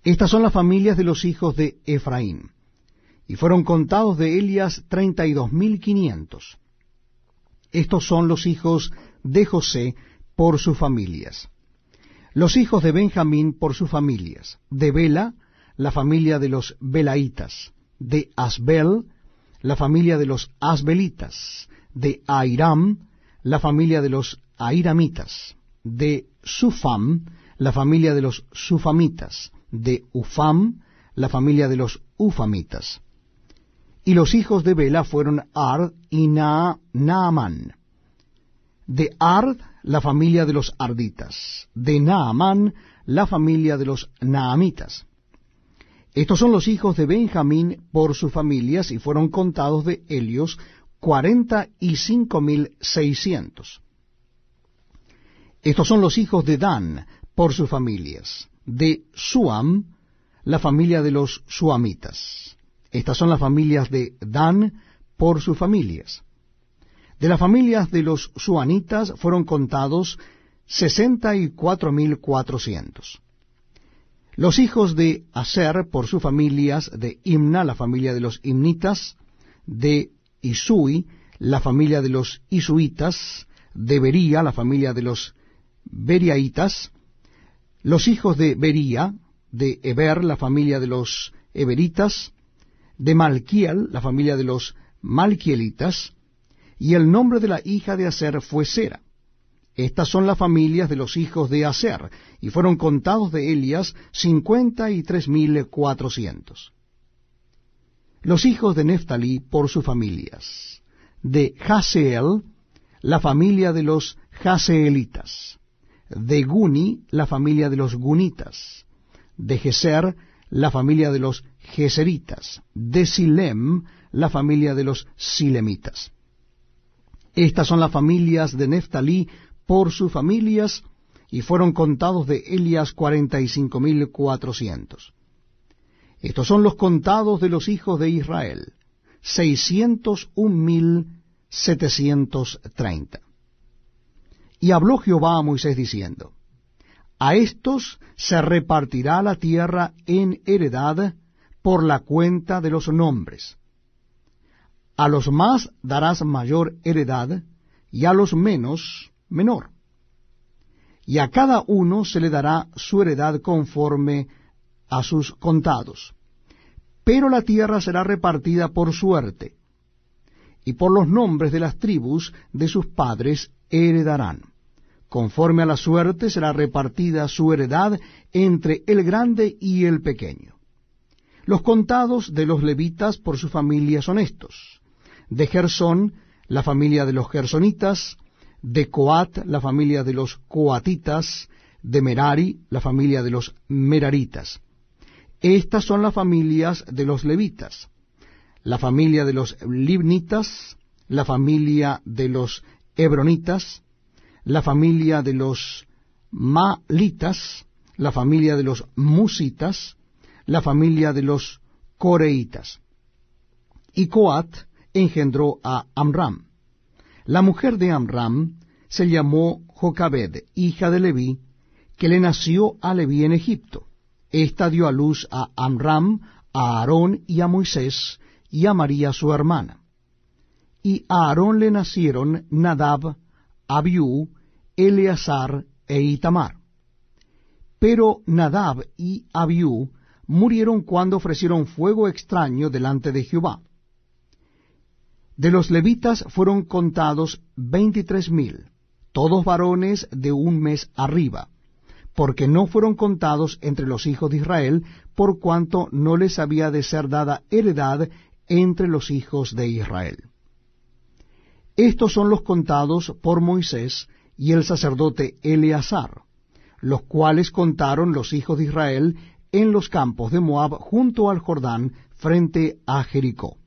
Estas son las familias de los hijos de Efraín, y fueron contados de Elias 32.500. Estos son los hijos de José por sus familias. Los hijos de Benjamín por sus familias: de Bela, la familia de los belaitas; de Asbel, la familia de los asbelitas; de Airam, la familia de los airamitas; de Sufam, la familia de los sufamitas; de Ufam, la familia de los ufamitas. Y los hijos de Bela fueron Ard y Naamán. De Ard, la familia de los arditas; de Naamán, la familia de los naamitas. Estos son los hijos de Benjamín por sus familias, y fueron contados de ellos 45.600. Estos son los hijos de Dan por sus familias: de Suam, la familia de los suamitas. Estas son las familias de Dan por sus familias. De las familias de los suanitas fueron contados 64.400. Los hijos de Aser por sus familias: de Imna, la familia de los imnitas; de Isui, la familia de los isuitas; de Bería, la familia de los beriaitas. Los hijos de Bería: de Eber, la familia de los eberitas; de Malquiel, la familia de los malquielitas. Y el nombre de la hija de Aser fue Sera. Estas son las familias de los hijos de Aser, y fueron contados de Elias 53.400. Los hijos de Neftalí por sus familias: de Jaseel, la familia de los jaseelitas; de Guni, la familia de los gunitas; de Geser, la familia de los geseritas; de Silem, la familia de los silemitas. Estas son las familias de Neftalí por sus familias, y fueron contados de Elias 45.400. Estos son los contados de los hijos de Israel: 601.730. Y habló Jehová a Moisés diciendo: a estos se repartirá la tierra en heredad por la cuenta de los nombres. A los más darás mayor heredad, y a los menos menor. Y a cada uno se le dará su heredad conforme a sus contados. Pero la tierra será repartida por suerte, y por los nombres de las tribus de sus padres heredarán. Conforme a la suerte será repartida su heredad entre el grande y el pequeño. Los contados de los levitas por su familia son estos: de Gersón, la familia de los gersonitas; de Coat, la familia de los coatitas; de Merari, la familia de los meraritas. Estas son las familias de los levitas: la familia de los libnitas, la familia de los hebronitas, la familia de los malitas, la familia de los musitas, la familia de los coreitas. Y Coat engendró a Amram. La mujer de Amram se llamó Jocabed, hija de Leví, que le nació a Leví en Egipto. Esta dio a luz a Amram, a Aarón y a Moisés, y a María su hermana. Y a Aarón le nacieron Nadab, Abiú, Eleazar e Itamar. Pero Nadab y Abiú murieron cuando ofrecieron fuego extraño delante de Jehová. De los levitas fueron contados 23.000, todos varones de un mes arriba, porque no fueron contados entre los hijos de Israel, por cuanto no les había de ser dada heredad entre los hijos de Israel. Estos son los contados por Moisés y el sacerdote Eleazar, los cuales contaron los hijos de Israel en los campos de Moab junto al Jordán, frente a Jericó.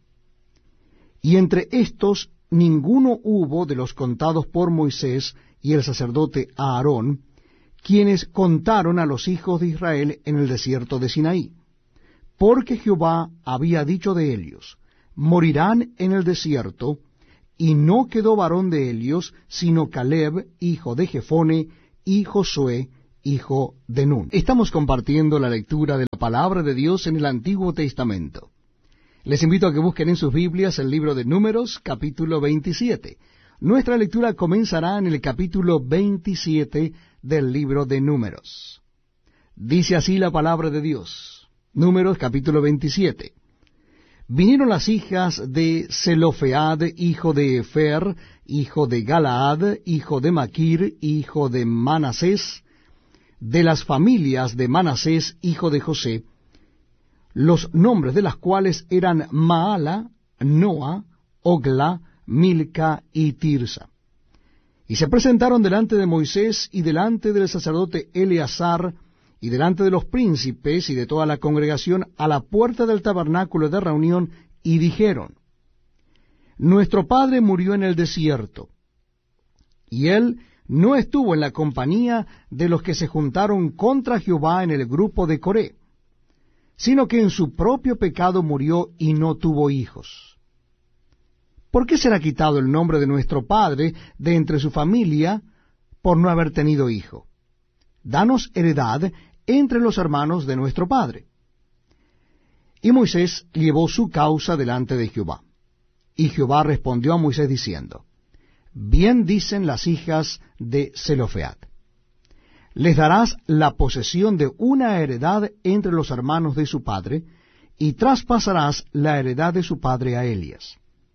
Y entre estos ninguno hubo de los contados por Moisés y el sacerdote Aarón, quienes contaron a los hijos de Israel en el desierto de Sinaí, porque Jehová había dicho de ellos: morirán en el desierto, y no quedó varón de ellos, sino Caleb, hijo de Jefone, y Josué, hijo de Nun. Estamos compartiendo la lectura de la palabra de Dios en el Antiguo Testamento. Les invito a que busquen en sus Biblias el libro de Números, capítulo 27. Nuestra lectura comenzará en el capítulo 27 del libro de Números. Dice así la palabra de Dios. Números, capítulo 27. Vinieron las hijas de Zelofead, hijo de Efer, hijo de Galaad, hijo de Maquir, hijo de Manasés, de las familias de Manasés, hijo de José, los nombres de las cuales eran Maala, Noa, Ogla, Milca y Tirsa. Y se presentaron delante de Moisés y delante del sacerdote Eleazar y delante de los príncipes y de toda la congregación a la puerta del tabernáculo de reunión, y dijeron: Nuestro padre murió en el desierto, y él no estuvo en la compañía de los que se juntaron contra Jehová en el grupo de Coré, sino que en su propio pecado murió y no tuvo hijos. ¿Por qué será quitado el nombre de nuestro padre de entre su familia por no haber tenido hijo? Danos heredad entre los hermanos de nuestro padre. Y Moisés llevó su causa delante de Jehová. Y Jehová respondió a Moisés diciendo: Bien dicen las hijas de Zelofead. Les darás la posesión de una heredad entre los hermanos de su padre, y traspasarás la heredad de su padre a Elías.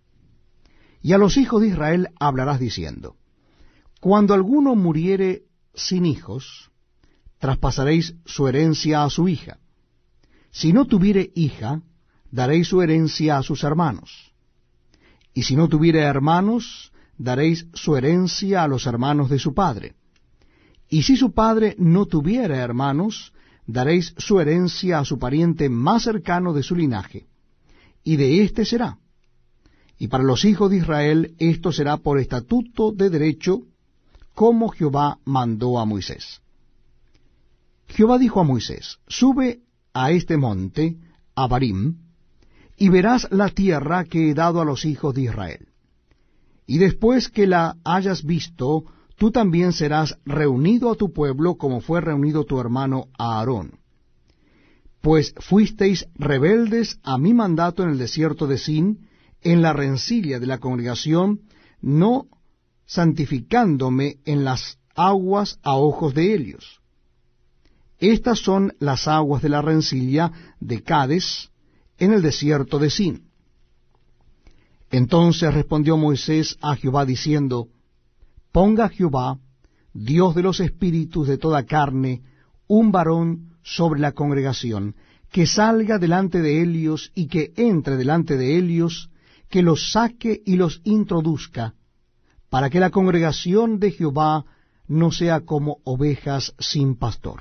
Y a los hijos de Israel hablarás diciendo: Cuando alguno muriere sin hijos, traspasaréis su herencia a su hija. Si no tuviere hija, daréis su herencia a sus hermanos. Y si no tuviere hermanos, daréis su herencia a los hermanos de su padre. Y si su padre no tuviera hermanos, daréis su herencia a su pariente más cercano de su linaje, y de éste será. Y para los hijos de Israel esto será por estatuto de derecho, como Jehová mandó a Moisés. Jehová dijo a Moisés: Sube a este monte, Abarim, y verás la tierra que he dado a los hijos de Israel. Y después que la hayas visto, tú también serás reunido a tu pueblo como fue reunido tu hermano Aarón. Pues fuisteis rebeldes a mi mandato en el desierto de Sin, en la rencilla de la congregación, no santificándome en las aguas a ojos de ellos. Estas son las aguas de la rencilla de Cades, en el desierto de Sin. Entonces respondió Moisés a Jehová diciendo: Ponga Jehová, Dios de los espíritus de toda carne, un varón sobre la congregación, que salga delante de ellos y que entre delante de ellos, que los saque y los introduzca, para que la congregación de Jehová no sea como ovejas sin pastor.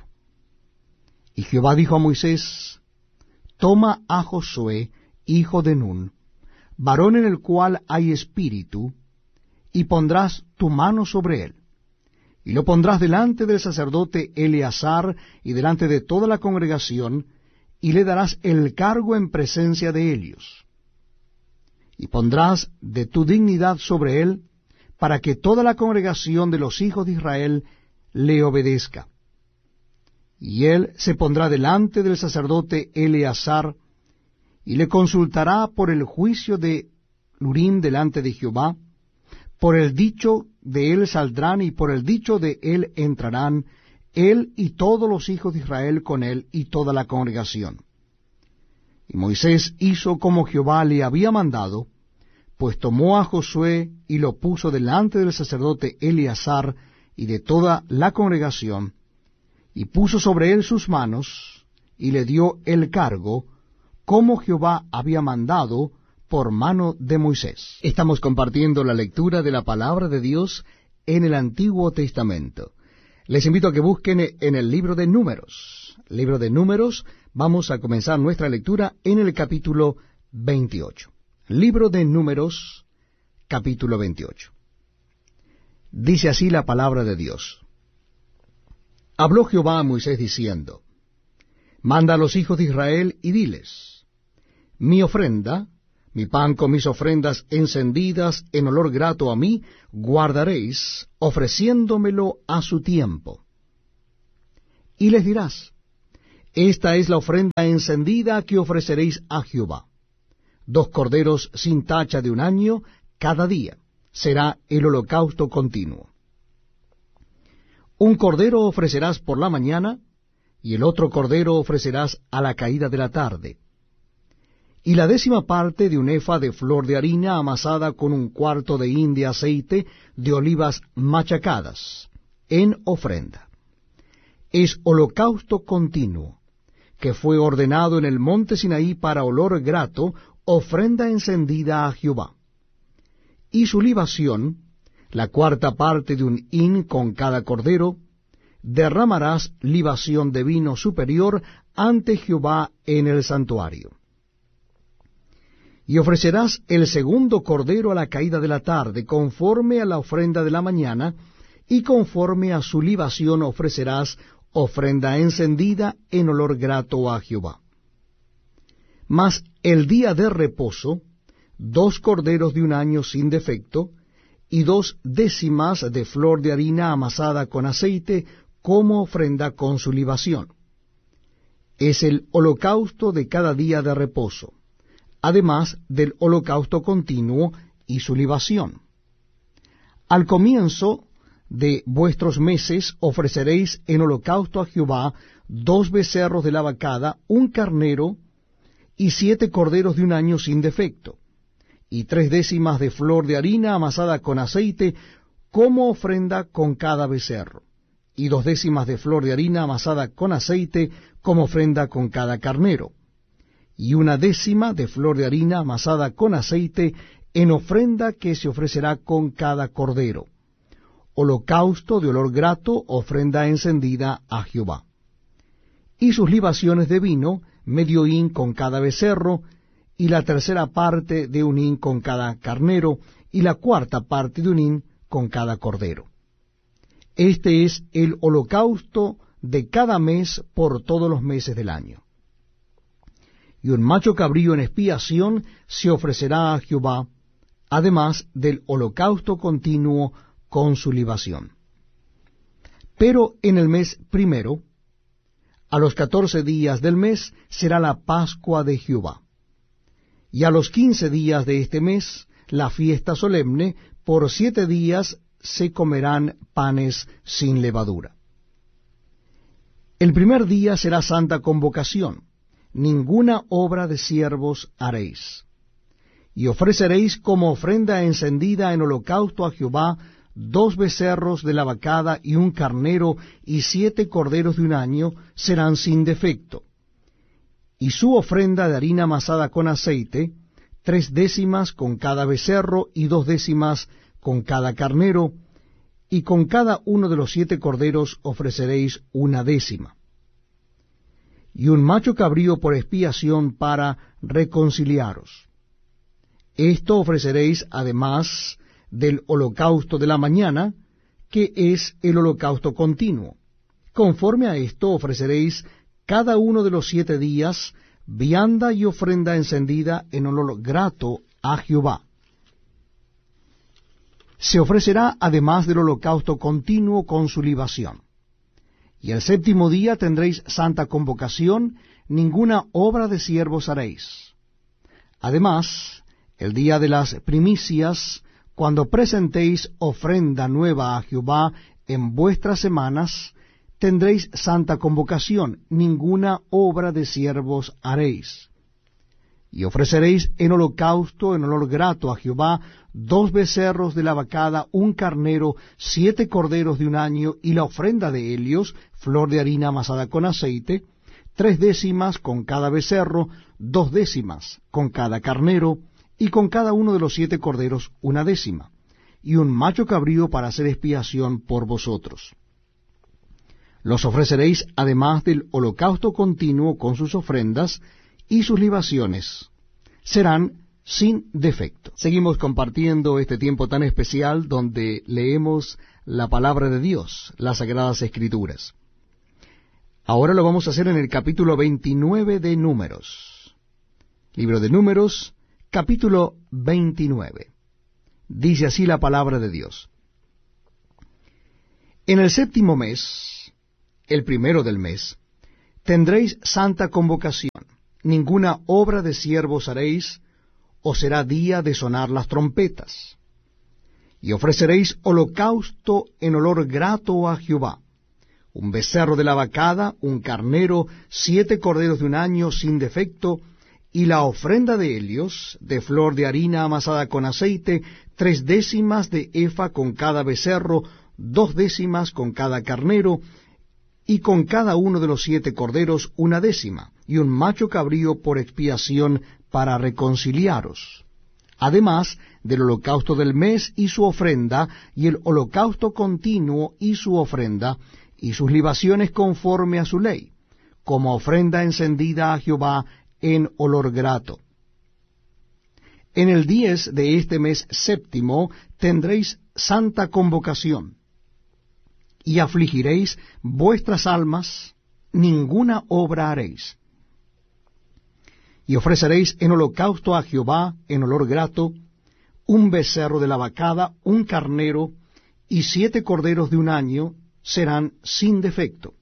Y Jehová dijo a Moisés: Toma a Josué, hijo de Nun, varón en el cual hay espíritu, y pondrás tu mano sobre él, y lo pondrás delante del sacerdote Eleazar y delante de toda la congregación, y le darás el cargo en presencia de ellos. Y pondrás de tu dignidad sobre él, para que toda la congregación de los hijos de Israel le obedezca. Y él se pondrá delante del sacerdote Eleazar, y le consultará por el juicio de Urim delante de Jehová. Por el dicho de él saldrán, y por el dicho de él entrarán, él y todos los hijos de Israel con él, y toda la congregación. Y Moisés hizo como Jehová le había mandado, pues tomó a Josué y lo puso delante del sacerdote Eleazar y de toda la congregación, y puso sobre él sus manos, y le dio el cargo, como Jehová había mandado, por mano de Moisés. Estamos compartiendo la lectura de la palabra de Dios en el Antiguo Testamento. Les invito a que busquen en el libro de Números. Libro de Números, vamos a comenzar nuestra lectura en el capítulo 28. Libro de Números, capítulo 28. Dice así la palabra de Dios. Habló Jehová a Moisés diciendo: Manda a los hijos de Israel y diles: Mi ofrenda, mi pan con mis ofrendas encendidas en olor grato a mí, guardaréis, ofreciéndomelo a su tiempo. Y les dirás, esta es la ofrenda encendida que ofreceréis a Jehová. 2 corderos sin tacha de un año cada día. Será el holocausto continuo. 1 cordero ofrecerás por la mañana, y el otro cordero ofrecerás a la caída de la tarde. Y la 10ª parte de un efa de flor de harina amasada con 1/4 de hin de aceite de olivas machacadas, en ofrenda. Es holocausto continuo, que fue ordenado en el monte Sinaí para olor grato, ofrenda encendida a Jehová. Y su libación, la 4ª parte de un hin con cada cordero, derramarás libación de vino superior ante Jehová en el santuario. Y ofrecerás el 2º cordero a la caída de la tarde, conforme a la ofrenda de la mañana, y conforme a su libación ofrecerás ofrenda encendida en olor grato a Jehová. Mas el día de reposo, 2 corderos de un año sin defecto, y 2 décimas de flor de harina amasada con aceite, como ofrenda con su libación. Es el holocausto de cada día de reposo, además del holocausto continuo y su libación. Al comienzo de vuestros meses ofreceréis en holocausto a Jehová 2 becerros de la vacada, 1 carnero, y 7 corderos de un año sin defecto, y 3 décimas de flor de harina amasada con aceite, como ofrenda con cada becerro, y 2 décimas de flor de harina amasada con aceite, como ofrenda con cada carnero, y 1 décima de flor de harina amasada con aceite, en ofrenda que se ofrecerá con cada cordero. Holocausto de olor grato, ofrenda encendida a Jehová. Y sus libaciones de vino, medio hin con cada becerro, y la 3ª parte de un hin con cada carnero, y la 4ª parte de un hin con cada cordero. Este es el holocausto de cada mes por todos los meses del año. Y un macho cabrío en expiación se ofrecerá a Jehová, además del holocausto continuo con su libación. Pero en el mes primero, a los 14 días del mes, será la Pascua de Jehová. Y a los 15 días de este mes, la fiesta solemne, por 7 días se comerán panes sin levadura. El primer día será santa convocación, ninguna obra de siervos haréis. Y ofreceréis como ofrenda encendida en holocausto a Jehová 2 becerros de la vacada y 1 carnero, y 7 corderos de un año serán sin defecto. Y su ofrenda de harina amasada con aceite, 3 décimas con cada becerro, y 2 décimas con cada carnero, y con cada uno de los 7 corderos ofreceréis 1 décima. Y un macho cabrío por expiación para reconciliaros. Esto ofreceréis además del holocausto de la mañana, que es el holocausto continuo. Conforme a esto ofreceréis cada uno de los 7 días vianda y ofrenda encendida en olor grato a Jehová. Se ofrecerá además del holocausto continuo con su libación. Y el 7º día tendréis santa convocación, ninguna obra de siervos haréis. Además, el día de las primicias, cuando presentéis ofrenda nueva a Jehová en vuestras semanas, tendréis santa convocación, ninguna obra de siervos haréis. Y ofreceréis en holocausto, en olor grato a Jehová, 2 becerros de la vacada, 1 carnero, 7 corderos de un año, y la ofrenda de helios, flor de harina amasada con aceite, 3 décimas con cada becerro, 2 décimas con cada carnero, y con cada uno de los 7 corderos 1 décima, y un macho cabrío para hacer expiación por vosotros. Los ofreceréis además del holocausto continuo con sus ofrendas y sus libaciones. Serán sin defecto. Seguimos compartiendo este tiempo tan especial donde leemos la palabra de Dios, las Sagradas Escrituras. Ahora lo vamos a hacer en el capítulo 29 de Números. Libro de Números, capítulo 29. Dice así la palabra de Dios. En el 7º mes, el primero del mes, tendréis santa convocación. Ninguna obra de siervos haréis, o será día de sonar las trompetas. Y ofreceréis holocausto en olor grato a Jehová, un becerro de la vacada, un carnero, 7 corderos de un año sin defecto, y la ofrenda de helios, de flor de harina amasada con aceite, 3 décimas de efa con cada becerro, 2 décimas con cada carnero, y con cada uno de los 7 corderos 1 décima, y un macho cabrío por expiación para reconciliaros. Además del holocausto del mes y su ofrenda, y el holocausto continuo y su ofrenda, y sus libaciones conforme a su ley, como ofrenda encendida a Jehová en olor grato. En el 10 de este mes séptimo tendréis santa convocación, y afligiréis vuestras almas, ninguna obra haréis. Y ofreceréis en holocausto a Jehová en olor grato, un becerro de la vacada, un carnero, y 7 corderos de un año serán sin defecto.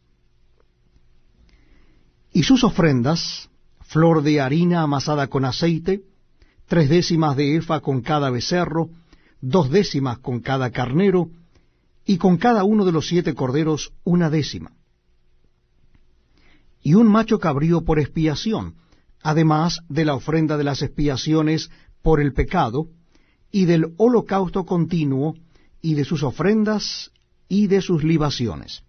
Y sus ofrendas, flor de harina amasada con aceite, 3 décimas de efa con cada becerro, 2 décimas con cada carnero, y con cada uno de los 7 corderos 1 décima. Y un macho cabrío por expiación, además de la ofrenda de las expiaciones por el pecado, y del holocausto continuo, y de sus ofrendas, y de sus libaciones.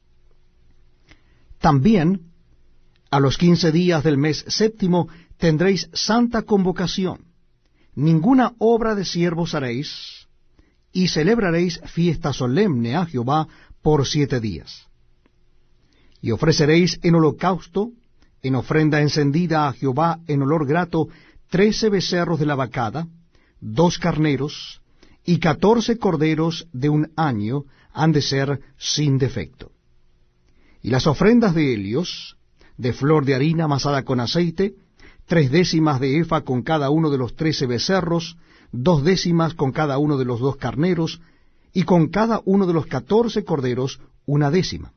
También, a los 15 días del mes séptimo, tendréis santa convocación. Ninguna obra de siervos haréis, y celebraréis fiesta solemne a Jehová por 7 días. Y ofreceréis en holocausto, en ofrenda encendida a Jehová en olor grato, 13 becerros de la vacada, 2 carneros, y 14 corderos de un año han de ser sin defecto. Y las ofrendas de helios, de flor de harina amasada con aceite, 3 décimas de efa con cada uno de los 13 becerros, 2 décimas con cada uno de los 2 carneros, y con cada uno de los 14 corderos 1 décima.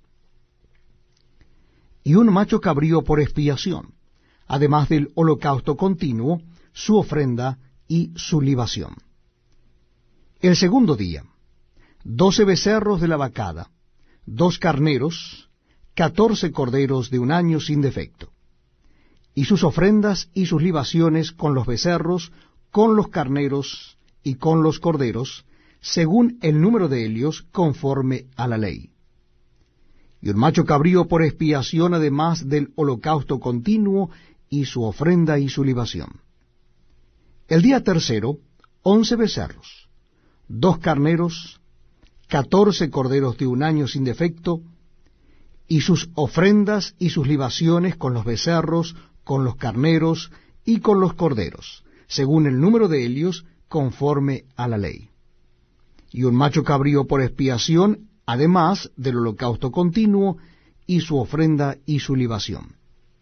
Y un macho cabrío por expiación, además del holocausto continuo, su ofrenda y su libación. El segundo día, 12 becerros de la vacada, 2 carneros, 14 corderos de un año sin defecto, y sus ofrendas y sus libaciones con los becerros, con los carneros y con los corderos, según el número de helios, conforme a la ley. Y un macho cabrío por expiación, además del holocausto continuo, y su ofrenda y su libación. El día tercero, 11 becerros, 2 carneros, 14 corderos de un año sin defecto, y sus ofrendas y sus libaciones con los becerros, con los carneros y con los corderos, según el número de helios, conforme a la ley. Y un macho cabrío por expiación, además del holocausto continuo, y su ofrenda y su libación.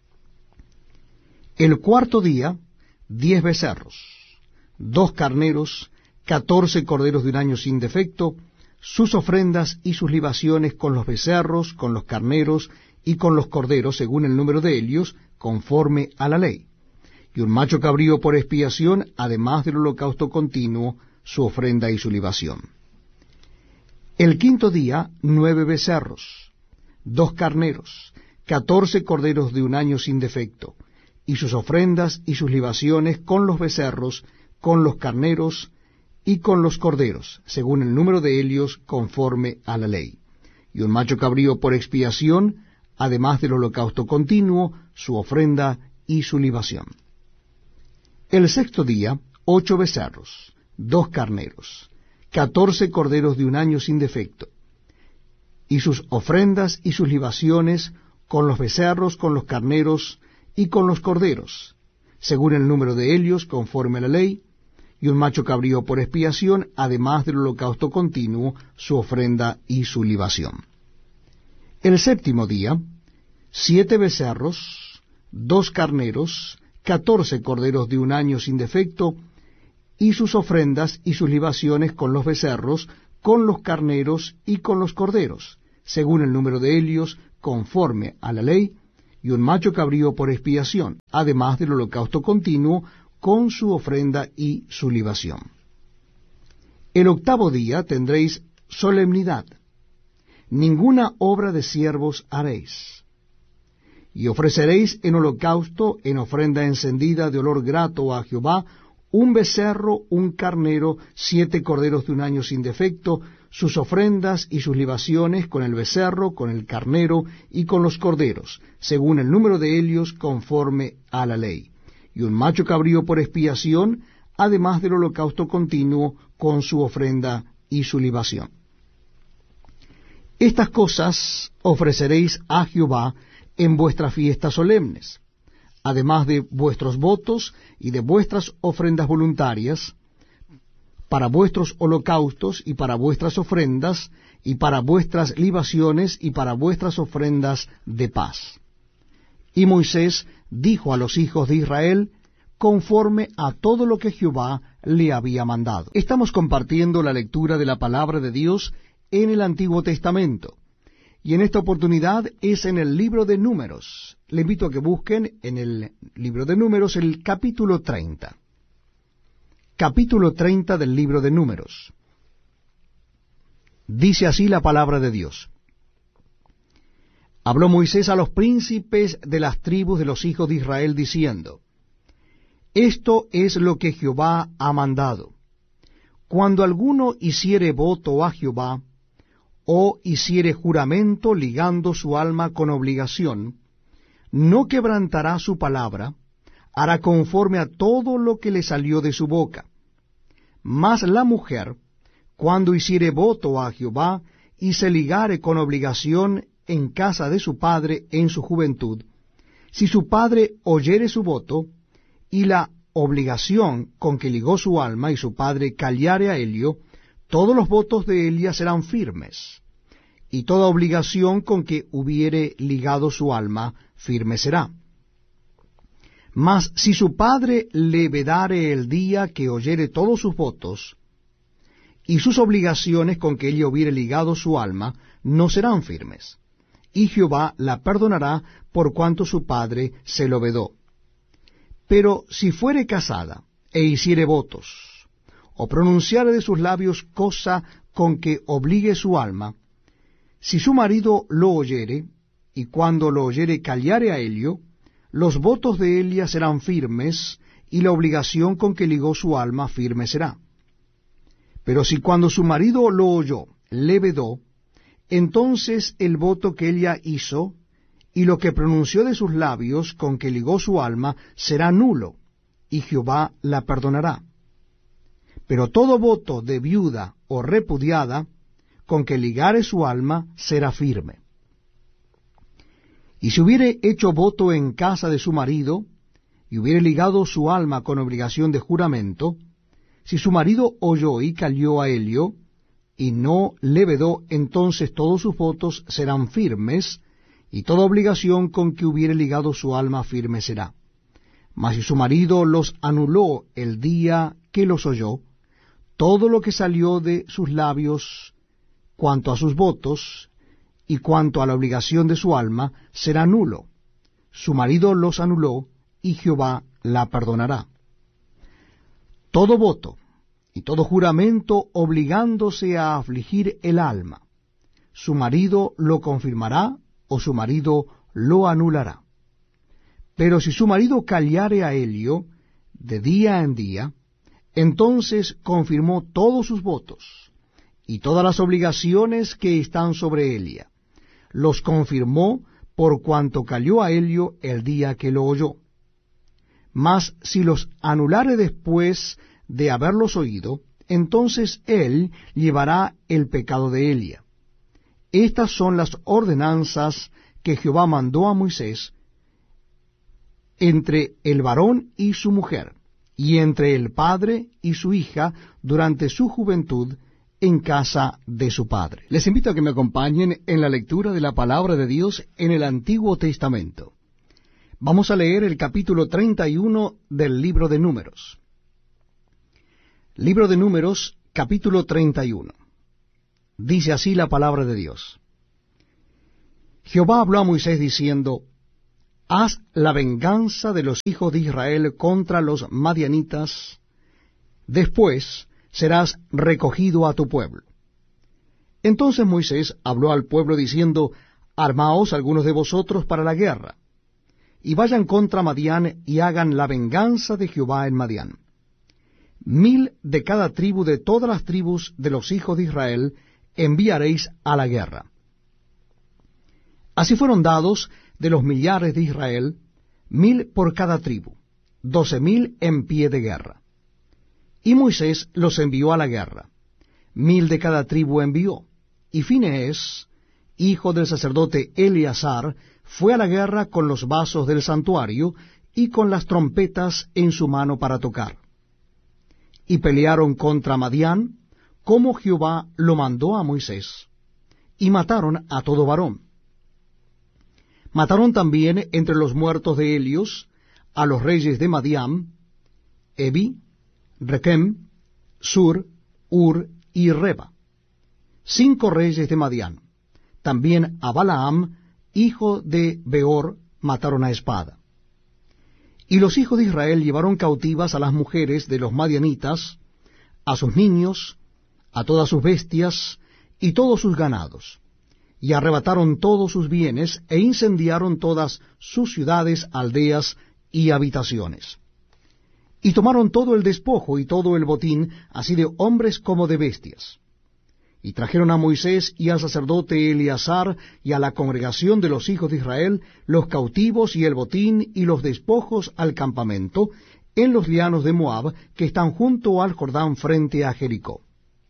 El cuarto día, 10 becerros, 2 carneros, 14 corderos de un año sin defecto, sus ofrendas y sus libaciones con los becerros, con los carneros y con los corderos, según el número de helios, conforme a la ley. Y un macho cabrío por expiación, además del holocausto continuo, su ofrenda y su libación. El quinto día, 9 becerros, 2 carneros, 14 corderos de un año sin defecto, y sus ofrendas y sus libaciones con los becerros, con los carneros y con los corderos, según el número de helios, conforme a la ley. Y un macho cabrío por expiación, además del holocausto continuo, su ofrenda y su libación. El sexto día, 8 becerros, 2 carneros, 14 corderos de un año sin defecto, y sus ofrendas y sus libaciones con los becerros, con los carneros y con los corderos, según el número de helios, conforme a la ley, y un macho cabrío por expiación, además del holocausto continuo, su ofrenda y su libación. El séptimo día, 7 becerros, 2 carneros, 14 corderos de un año sin defecto, y sus ofrendas y sus libaciones con los becerros, con los carneros y con los corderos, según el número de helios, conforme a la ley, y un macho cabrío por expiación, además del holocausto continuo con su ofrenda y su libación. El 8º día tendréis solemnidad, ninguna obra de siervos haréis. Y ofreceréis en holocausto, en ofrenda encendida de olor grato a Jehová, un becerro, un carnero, 7 corderos de un año sin defecto, sus ofrendas y sus libaciones con el becerro, con el carnero y con los corderos, según el número de ellos, conforme a la ley. Y un macho cabrío por expiación, además del holocausto continuo con su ofrenda y su libación. Estas cosas ofreceréis a Jehová en vuestras fiestas solemnes, además de vuestros votos y de vuestras ofrendas voluntarias, para vuestros holocaustos y para vuestras ofrendas, y para vuestras libaciones y para vuestras ofrendas de paz. Y Moisés dijo a los hijos de Israel, conforme a todo lo que Jehová le había mandado. Estamos compartiendo la lectura de la palabra de Dios en el Antiguo Testamento, y en esta oportunidad es en el libro de Números. Le invito a que busquen en el libro de Números el capítulo 30. Capítulo 30 del libro de Números. Dice así la palabra de Dios. Habló Moisés a los príncipes de las tribus de los hijos de Israel, diciendo, esto es lo que Jehová ha mandado. Cuando alguno hiciere voto a Jehová, o hiciere juramento ligando su alma con obligación, no quebrantará su palabra, hará conforme a todo lo que le salió de su boca. Mas la mujer, cuando hiciere voto a Jehová, y se ligare con obligación en casa de su padre en su juventud, si su padre oyere su voto, y la obligación con que ligó su alma, y su padre callare a ello, todos los votos de ella serán firmes, y toda obligación con que hubiere ligado su alma, firme será. Mas si su padre le vedare el día que oyere todos sus votos, y sus obligaciones con que ella hubiere ligado su alma, no serán firmes, y Jehová la perdonará por cuanto su padre se lo vedó. Pero si fuere casada, e hiciere votos, o pronunciare de sus labios cosa con que obligue su alma, si su marido lo oyere, y cuando lo oyere callare a ello, los votos de ella serán firmes, y la obligación con que ligó su alma firme será. Pero si cuando su marido lo oyó, le vedó, entonces el voto que ella hizo, y lo que pronunció de sus labios con que ligó su alma, será nulo, y Jehová la perdonará. Pero todo voto de viuda o repudiada, con que ligare su alma, será firme. Y si hubiere hecho voto en casa de su marido, y hubiere ligado su alma con obligación de juramento, si su marido oyó y calló a ello, y no le vedó, entonces todos sus votos serán firmes, y toda obligación con que hubiere ligado su alma firme será. Mas si su marido los anuló el día que los oyó, todo lo que salió de sus labios, cuanto a sus votos, y cuanto a la obligación de su alma, será nulo. Su marido los anuló, y Jehová la perdonará. Todo voto y todo juramento obligándose a afligir el alma, su marido lo confirmará, o su marido lo anulará. Pero si su marido callare a ello de día en día, entonces confirmó todos sus votos, y todas las obligaciones que están sobre ella, los confirmó por cuanto calló a ello el día que lo oyó. Mas si los anulare después de haberlos oído, entonces él llevará el pecado de ella. Estas son las ordenanzas que Jehová mandó a Moisés entre el varón y su mujer, y entre el padre y su hija durante su juventud en casa de su padre. Les invito a que me acompañen en la lectura de la palabra de Dios en el Antiguo Testamento. Vamos a leer el capítulo 31 del libro de Números. Libro de Números, capítulo 31. Dice así la palabra de Dios. Jehová habló a Moisés diciendo, haz la venganza de los hijos de Israel contra los madianitas, después serás recogido a tu pueblo. Entonces Moisés habló al pueblo diciendo, armaos algunos de vosotros para la guerra, y vayan contra Madián y hagan la venganza de Jehová en Madián. 1000 de cada tribu de todas las tribus de los hijos de Israel enviaréis a la guerra. Así fueron dados de los millares de Israel, 1000 por cada tribu, 12,000 en pie de guerra. Y Moisés los envió a la guerra, 1000 de cada tribu envió, y Finees, hijo del sacerdote Eleazar, fue a la guerra con los vasos del santuario y con las trompetas en su mano para tocar. Y pelearon contra Madián, como Jehová lo mandó a Moisés, y mataron a todo varón. Mataron también entre los muertos de Helios a los reyes de Madián, Evi, Rekem, Sur, Ur y Reba, 5 reyes de Madián. También a Balaam, hijo de Beor, mataron a espada. Y los hijos de Israel llevaron cautivas a las mujeres de los madianitas, a sus niños, a todas sus bestias y todos sus ganados, y arrebataron todos sus bienes, e incendiaron todas sus ciudades, aldeas y habitaciones. Y tomaron todo el despojo y todo el botín, así de hombres como de bestias. Y trajeron a Moisés y al sacerdote Eleazar y a la congregación de los hijos de Israel los cautivos y el botín y los despojos al campamento en los llanos de Moab, que están junto al Jordán frente a Jericó.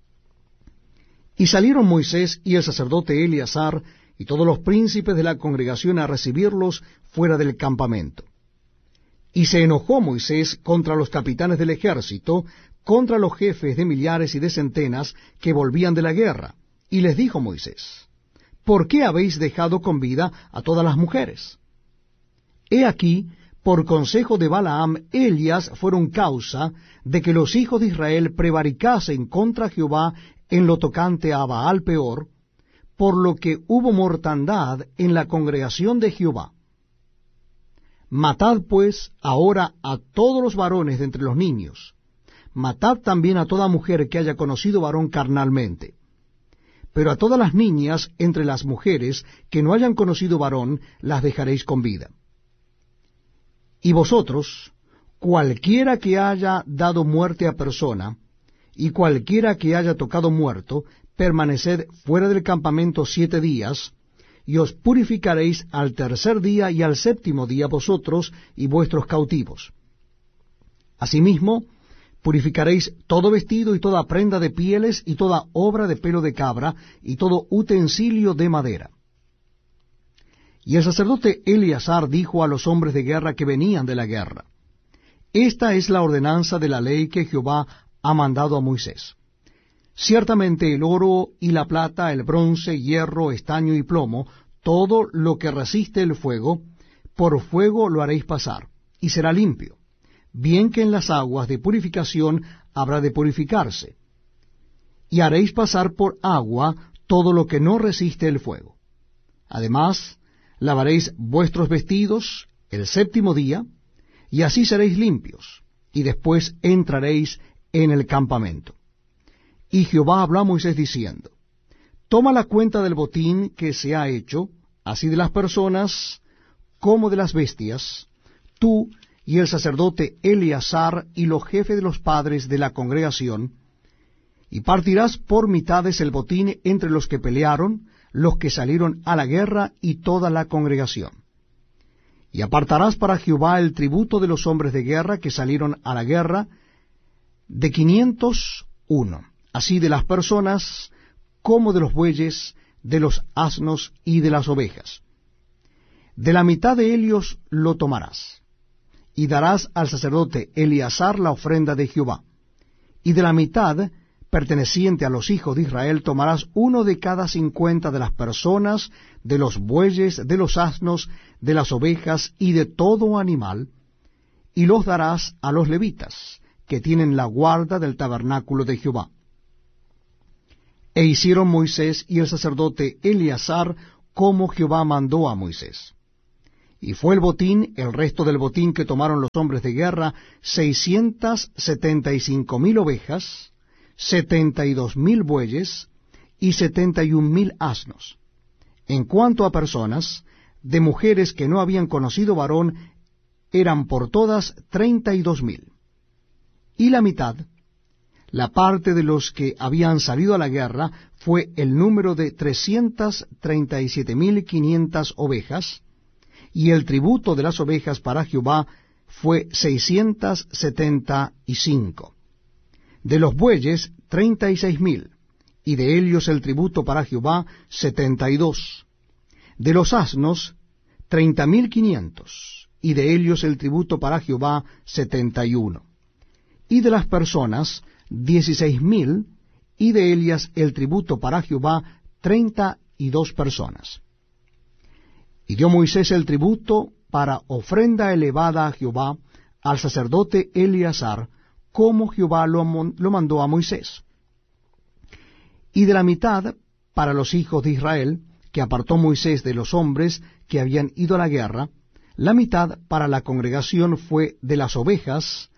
Y salieron Moisés y el sacerdote Eleazar y todos los príncipes de la congregación a recibirlos fuera del campamento. Y se enojó Moisés contra los capitanes del ejército, contra los jefes de millares y de centenas que volvían de la guerra, y les dijo Moisés, ¿por qué habéis dejado con vida a todas las mujeres? He aquí, por consejo de Balaam, ellas fueron causa de que los hijos de Israel prevaricasen contra Jehová en lo tocante a Baal Peor, por lo que hubo mortandad en la congregación de Jehová. Matad pues ahora a todos los varones de entre los niños, matad también a toda mujer que haya conocido varón carnalmente. Pero a todas las niñas entre las mujeres que no hayan conocido varón, las dejaréis con vida. Y vosotros, cualquiera que haya dado muerte a persona, y cualquiera que haya tocado muerto, permaneced fuera del campamento 7 días, y os purificaréis al tercer día y al séptimo día vosotros y vuestros cautivos. Asimismo, purificaréis todo vestido y toda prenda de pieles y toda obra de pelo de cabra y todo utensilio de madera. Y el sacerdote Eleazar dijo a los hombres de guerra que venían de la guerra, esta es la ordenanza de la ley que Jehová ha mandado a Moisés. Ciertamente el oro y la plata, el bronce, hierro, estaño y plomo, todo lo que resiste el fuego, por fuego lo haréis pasar, y será limpio. Bien que en las aguas de purificación habrá de purificarse. Y haréis pasar por agua todo lo que no resiste el fuego. Además, lavaréis vuestros vestidos el séptimo día, y así seréis limpios, y después entraréis en el campamento. Y Jehová habló a Moisés diciendo, toma la cuenta del botín que se ha hecho, así de las personas como de las bestias, tú y el sacerdote Eleazar y los jefes de los padres de la congregación, y partirás por mitades el botín entre los que pelearon, los que salieron a la guerra y toda la congregación. Y apartarás para Jehová el tributo de los hombres de guerra que salieron a la guerra, de 501, así de las personas como de los bueyes, de los asnos y de las ovejas. De la mitad de ellos lo tomarás, y darás al sacerdote Eleazar la ofrenda de Jehová. Y de la mitad perteneciente a los hijos de Israel tomarás uno de cada 50 de las personas, de los bueyes, de los asnos, de las ovejas y de todo animal, y los darás a los levitas, que tienen la guarda del tabernáculo de Jehová. E hicieron Moisés y el sacerdote Eleazar como Jehová mandó a Moisés. Y fue el botín, el resto del botín que tomaron los hombres de guerra, 675,000 ovejas, 72,000 bueyes y 71,000 asnos. En cuanto a personas, de mujeres que no habían conocido varón, eran por todas 32,000. Y la mitad, la parte de los que habían salido a la guerra, fue el número de 337,500 ovejas, y el tributo de las ovejas para Jehová fue 675. De los bueyes, 36,000, y de ellos el tributo para Jehová, 72. De los asnos, 30,500, y de ellos el tributo para Jehová, 71. Y de las personas, 16,000, y de ellas el tributo para Jehová, 32 personas. Y dio Moisés el tributo para ofrenda elevada a Jehová al sacerdote Eleazar, como Jehová lo mandó a Moisés. Y de la mitad para los hijos de Israel, que apartó Moisés de los hombres que habían ido a la guerra, la mitad para la congregación fue de las ovejas,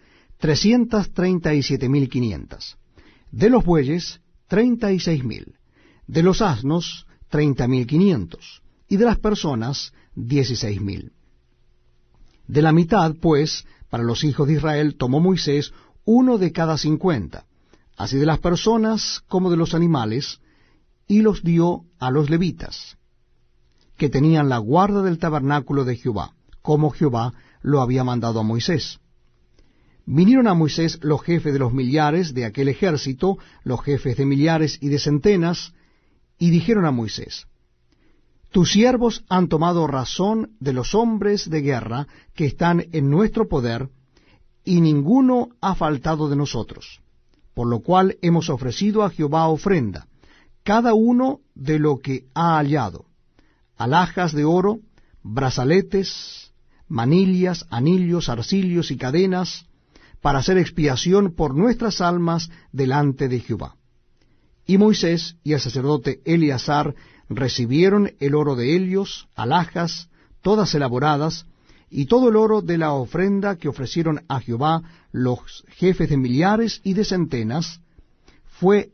337,500. De los bueyes, 36,000. De los asnos, 30,500. Y de las personas, 16,000. De la mitad, pues, para los hijos de Israel tomó Moisés uno de cada 50, así de las personas como de los animales, y los dio a los levitas, que tenían la guarda del tabernáculo de Jehová, como Jehová lo había mandado a Moisés. Vinieron a Moisés los jefes de los millares de aquel ejército, los jefes de millares y de centenas, y dijeron a Moisés: Tus siervos han tomado razón de los hombres de guerra que están en nuestro poder, y ninguno ha faltado de nosotros, por lo cual hemos ofrecido a Jehová ofrenda, cada uno de lo que ha hallado: alhajas de oro, brazaletes, manillas, anillos, arcillos y cadenas, para hacer expiación por nuestras almas delante de Jehová. Y Moisés y el sacerdote Eleazar recibieron el oro de ellos, alhajas, todas elaboradas, y todo el oro de la ofrenda que ofrecieron a Jehová los jefes de millares y de centenas, fue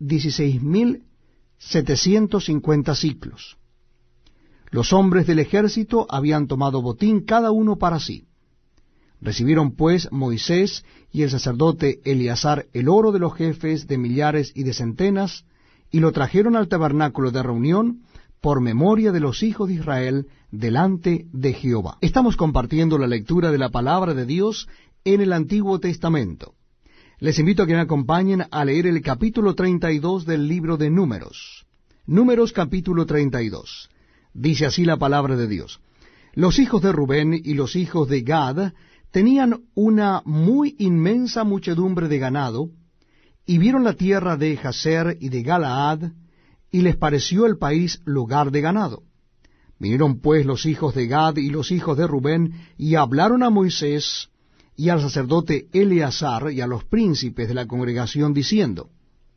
16,750 siclos. Los hombres del ejército habían tomado botín cada uno para sí. Recibieron pues Moisés y el sacerdote Eleazar el oro de los jefes de millares y de centenas, y lo trajeron al tabernáculo de reunión por memoria de los hijos de Israel delante de Jehová. Estamos compartiendo la lectura de la palabra de Dios en el Antiguo Testamento. Les invito a que me acompañen a leer el capítulo 32 del libro de Números. Números capítulo 32. Dice así la palabra de Dios: Los hijos de Rubén y los hijos de Gad tenían una muy inmensa muchedumbre de ganado, y vieron la tierra de Jazer y de Galaad, y les pareció el país lugar de ganado. Vinieron pues los hijos de Gad y los hijos de Rubén, y hablaron a Moisés y al sacerdote Eleazar y a los príncipes de la congregación, diciendo: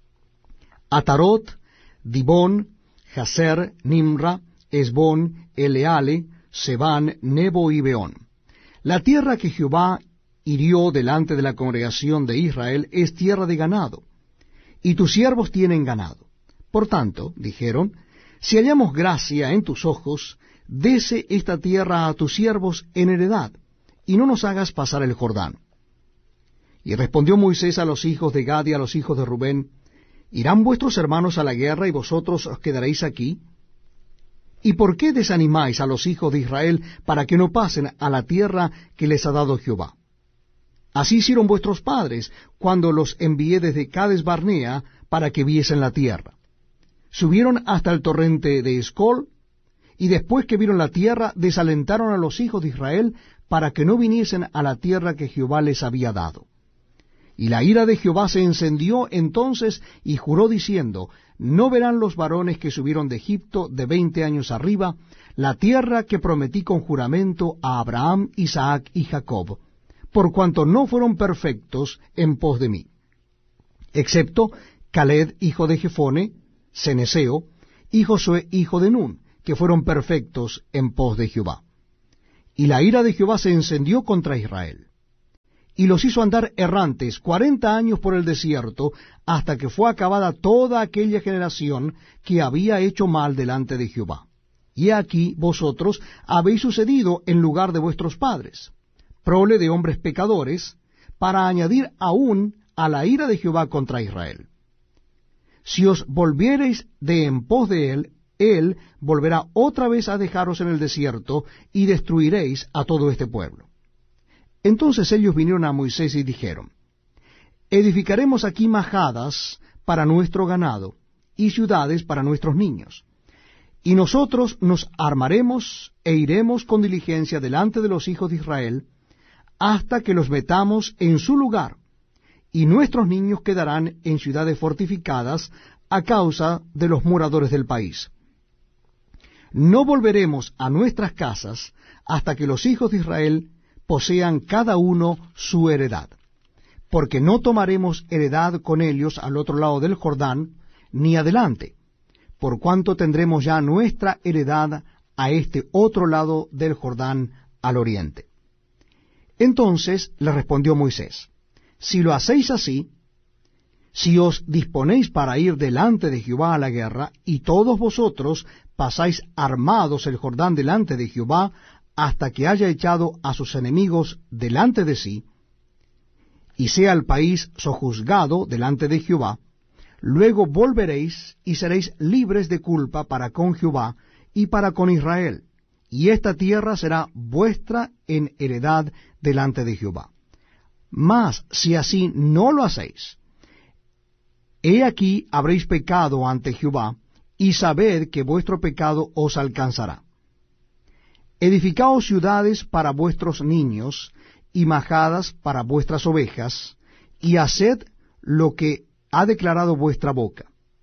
Atarot, Dibón, Jazer, Nimra, Esbón, Eleale, Sebán, Nebo y Beón. La tierra que Jehová hirió delante de la congregación de Israel es tierra de ganado, y tus siervos tienen ganado. Por tanto, dijeron, si hallamos gracia en tus ojos, dese esta tierra a tus siervos en heredad, y no nos hagas pasar el Jordán. Y respondió Moisés a los hijos de Gad y a los hijos de Rubén: ¿Irán vuestros hermanos a la guerra y vosotros os quedaréis aquí? ¿Y por qué desanimáis a los hijos de Israel para que no pasen a la tierra que les ha dado Jehová? Así hicieron vuestros padres cuando los envié desde Cades Barnea para que viesen la tierra. Subieron hasta el torrente de Escol, y después que vieron la tierra, desalentaron a los hijos de Israel para que no viniesen a la tierra que Jehová les había dado. Y la ira de Jehová se encendió entonces, y juró diciendo: no verán los varones que subieron de Egipto de 20 años arriba la tierra que prometí con juramento a Abraham, Isaac y Jacob, por cuanto no fueron perfectos en pos de mí, excepto Caleb hijo de Jefone, Ceneseo, y Josué hijo de Nun, que fueron perfectos en pos de Jehová. Y la ira de Jehová se encendió contra Israel, y los hizo andar errantes 40 años por el desierto, hasta que fue acabada toda aquella generación que había hecho mal delante de Jehová. Y aquí vosotros habéis sucedido en lugar de vuestros padres, prole de hombres pecadores, para añadir aún a la ira de Jehová contra Israel. Si os volviereis de en pos de él volverá otra vez a dejaros en el desierto, y destruiréis a todo este pueblo. Entonces ellos vinieron a Moisés y dijeron, edificaremos aquí majadas para nuestro ganado, y ciudades para nuestros niños. Y nosotros nos armaremos e iremos con diligencia delante de los hijos de Israel, hasta que los metamos en su lugar, y nuestros niños quedarán en ciudades fortificadas a causa de los moradores del país. No volveremos a nuestras casas hasta que los hijos de Israel posean cada uno su heredad, porque no tomaremos heredad con ellos al otro lado del Jordán, ni adelante, por cuanto tendremos ya nuestra heredad a este otro lado del Jordán al oriente. Entonces le respondió Moisés, si lo hacéis así, si os disponéis para ir delante de Jehová a la guerra, y todos vosotros pasáis armados el Jordán delante de Jehová, hasta que haya echado a sus enemigos delante de sí, y sea el país sojuzgado delante de Jehová, luego volveréis y seréis libres de culpa para con Jehová y para con Israel, y esta tierra será vuestra en heredad delante de Jehová. Mas si así no lo hacéis, he aquí habréis pecado ante Jehová, y sabed que vuestro pecado os alcanzará. Edificaos ciudades para vuestros niños, y majadas para vuestras ovejas, y haced lo que ha declarado vuestra boca.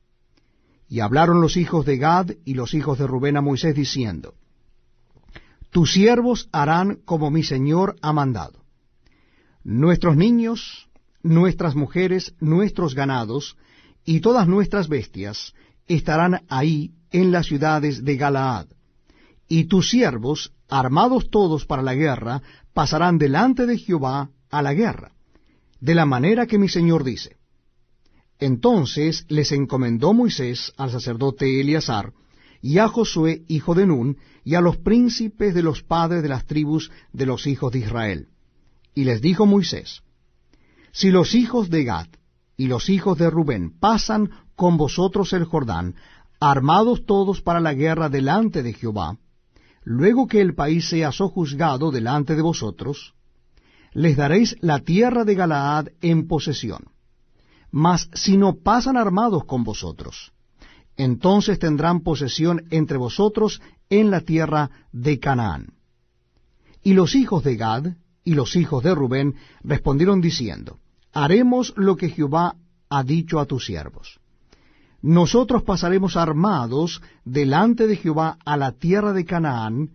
Y hablaron los hijos de Gad y los hijos de Rubén a Moisés, diciendo, tus siervos harán como mi señor ha mandado. Nuestros niños, nuestras mujeres, nuestros ganados, y todas nuestras bestias estarán ahí en las ciudades de Galaad. Y tus siervos, armados todos para la guerra, pasarán delante de Jehová a la guerra, de la manera que mi señor dice. Entonces les encomendó Moisés al sacerdote Eleazar, y a Josué hijo de Nun, y a los príncipes de los padres de las tribus de los hijos de Israel. Y les dijo Moisés, si los hijos de Gad y los hijos de Rubén pasan con vosotros el Jordán, armados todos para la guerra delante de Jehová, luego que el país sea sojuzgado delante de vosotros, les daréis la tierra de Galaad en posesión. Mas si no pasan armados con vosotros, entonces tendrán posesión entre vosotros en la tierra de Canaán. Y los hijos de Gad y los hijos de Rubén respondieron diciendo, haremos lo que Jehová ha dicho a tus siervos. Nosotros pasaremos armados delante de Jehová a la tierra de Canaán,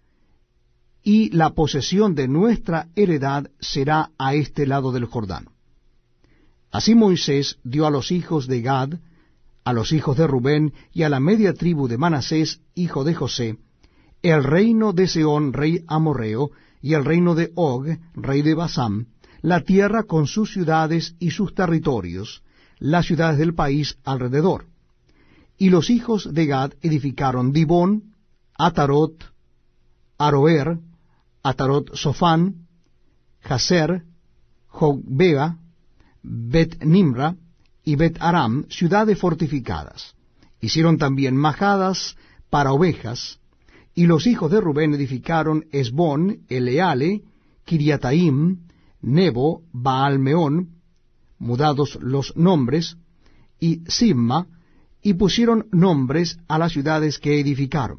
y la posesión de nuestra heredad será a este lado del Jordán. Así Moisés dio a los hijos de Gad, a los hijos de Rubén y a la media tribu de Manasés, hijo de José, el reino de Sehón, rey amorreo, y el reino de Og, rey de Basán, la tierra con sus ciudades y sus territorios, las ciudades del país alrededor. Y los hijos de Gad edificaron Dibón, Atarot, Aroer, Atarot Sofán, Jazer, Jogbea, Bet Nimra y Bet Aram, ciudades fortificadas. Hicieron también majadas para ovejas, y los hijos de Rubén edificaron Esbón, Eleale, Kiriataim, Nebo, Baalmeón, mudados los nombres, y Simma, y pusieron nombres a las ciudades que edificaron.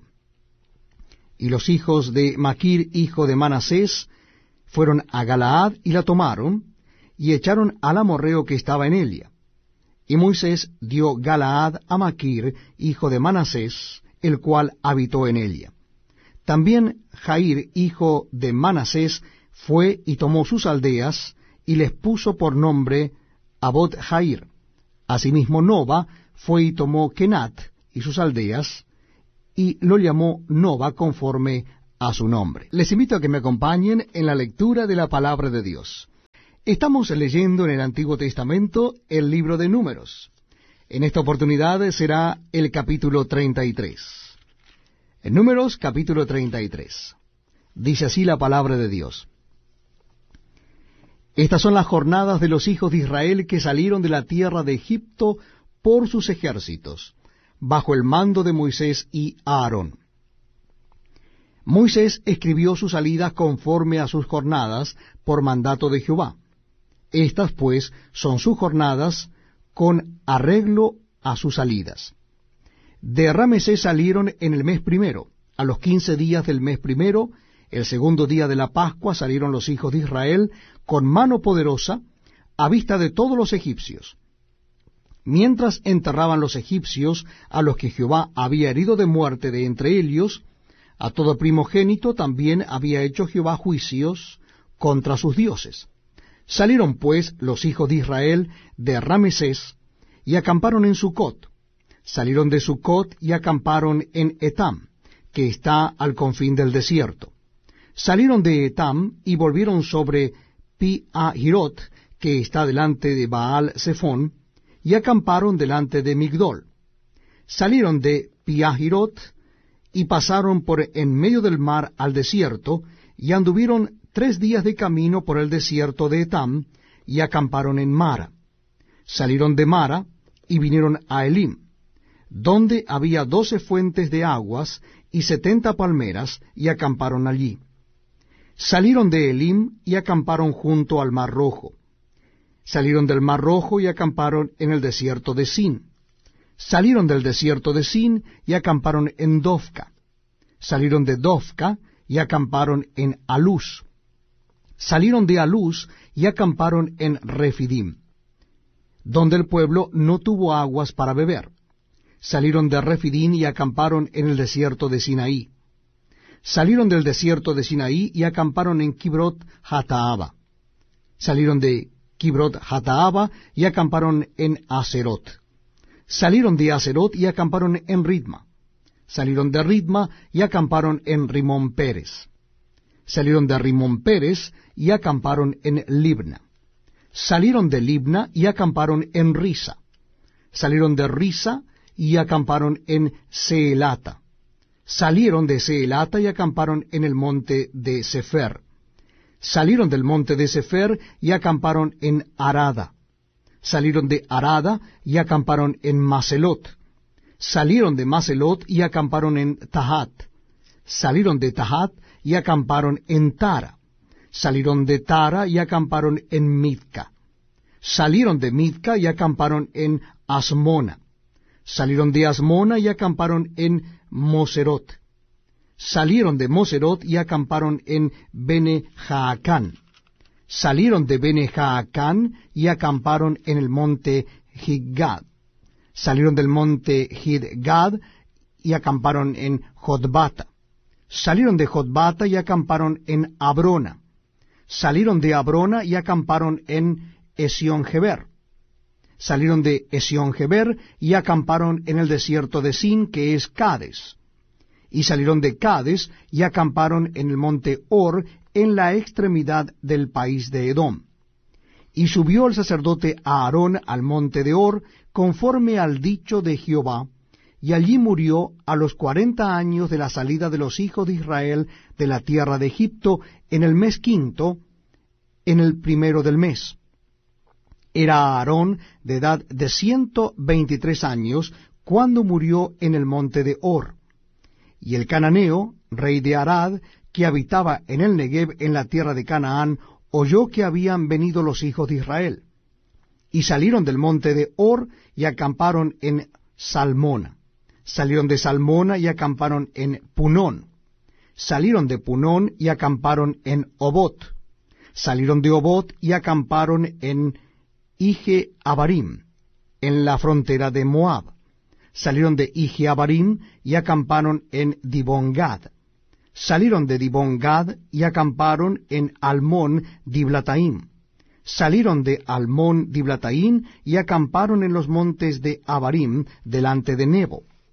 Y los hijos de Maquir, hijo de Manasés, fueron a Galaad y la tomaron, y echaron al amorreo que estaba en Elia. Y Moisés dio Galaad a Maquir, hijo de Manasés, el cual habitó en Elia. También Jair, hijo de Manasés, fue y tomó sus aldeas, y les puso por nombre Abot Jair. Asimismo Noba fue y tomó Kenat y sus aldeas, y lo llamó Noba conforme a su nombre. Les invito a que me acompañen en la lectura de la palabra de Dios. Estamos leyendo en el Antiguo Testamento el libro de Números. En esta oportunidad será el capítulo 33. En Números, capítulo 33. Dice así la palabra de Dios. Estas son las jornadas de los hijos de Israel que salieron de la tierra de Egipto por sus ejércitos, bajo el mando de Moisés y Aarón. Moisés escribió sus salidas conforme a sus jornadas por mandato de Jehová. Estas, pues, son sus jornadas con arreglo a sus salidas. De Ramesés salieron en el mes primero, a los 15 días del mes primero, el segundo día de la Pascua salieron los hijos de Israel con mano poderosa, a vista de todos los egipcios. Mientras enterraban los egipcios a los que Jehová había herido de muerte de entre ellos, a todo primogénito también había hecho Jehová juicios contra sus dioses. Salieron pues los hijos de Israel de Ramesés y acamparon en Sucot. Salieron de Sucot y acamparon en Etam, que está al confín del desierto. Salieron de Etam y volvieron sobre Pi-Hahirot, que está delante de Baal-Zephón, y acamparon delante de Migdol. Salieron de Pi-Hahirot y pasaron por en medio del mar al desierto, y anduvieron 3 días de camino por el desierto de Etam, y acamparon en Mara. Salieron de Mara y vinieron a Elim, donde había 12 fuentes de aguas y 70 palmeras, y acamparon allí. Salieron de Elim y acamparon junto al Mar Rojo. Salieron del Mar Rojo y acamparon en el desierto de Sin. Salieron del desierto de Sin y acamparon en Dofca. Salieron de Dofca y acamparon en Alús. Salieron de Alús y acamparon en Refidim, donde el pueblo no tuvo aguas para beber. Salieron de Refidim y acamparon en el desierto de Sinaí. Salieron del desierto de Sinaí y acamparon en Kibrot Hataaba. Salieron de Kibrot Hataaba y acamparon en Aserot. Salieron de Aserot y acamparon en Ritma. Salieron de Ritma y acamparon en Rimón Pérez. Salieron de Rimón Pérez y acamparon en Libna. Salieron de Libna y acamparon en Risa. Salieron de Risa y acamparon en Seelata. Salieron de Seelata y acamparon en el monte de Sefer. Salieron del monte de Sefer y acamparon en Arada. Salieron de Arada y acamparon en Maselot. Salieron de Maselot y acamparon en Tahat. Salieron de Tahat y acamparon en Tara. Salieron de Tara y acamparon en Midca. Salieron de Midca y acamparon en Asmona. Salieron de Asmona y acamparon en Moserot. Salieron de Moserot y acamparon en Bene-Jaacán. Salieron de Bene-Jaacán y acamparon en el monte Gidgad. Salieron del monte Gidgad y acamparon en Jotbata. Salieron de Jotbata y acamparon en Abrona. Salieron de Abrona y acamparon en Esión-Geber. Salieron de Esión-Geber y acamparon en el desierto de Sin, que es Cades. Y salieron de Cades y acamparon en el monte Or, en la extremidad del país de Edom. Y subió el sacerdote Aarón al monte de Or, conforme al dicho de Jehová, y allí murió a los 40 años de la salida de los hijos de Israel de la tierra de Egipto, en el mes quinto, en el primero del mes. Era Aarón de edad de 123 años, cuando murió en el monte de Or. Y el cananeo, rey de Arad, que habitaba en el Negev en la tierra de Canaán, oyó que habían venido los hijos de Israel. Y salieron del monte de Or y acamparon en Salmona. Salieron de Salmona y acamparon en Punón. Salieron de Punón y acamparon en Obot. Salieron de Obot y acamparon en Ije-Abarim, en la frontera de Moab. Salieron de Ije-Abarim y acamparon en Dibón-Gad. Salieron de Dibón-Gad y acamparon en Almón-Diblataim. Salieron de Almón-Diblataim y acamparon en los montes de Abarim, delante de Nebo.